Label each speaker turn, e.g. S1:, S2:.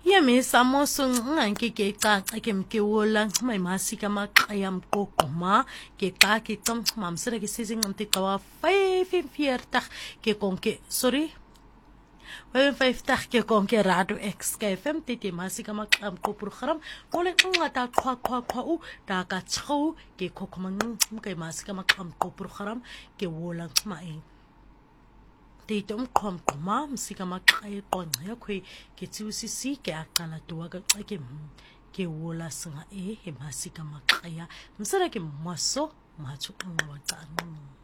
S1: Yemisa moso nganke ke caca ke mkewola mai masika maqaya mqoqoma ke xa ke mamsere ke sizinqinti qawa 45 ke konke sorry 55 ke konke radio x ke fm tete masika maqam qoprogram qole nqata qwa u da ka tshou ke kokoma ke masika maqam qoprogram ke wola mai Tito mqoma msika maqaye qonqa yakho ke tsiusisi ke aqala towa ka ke wola singa e masika maqaya msara ke mwaso mathu qwa qanu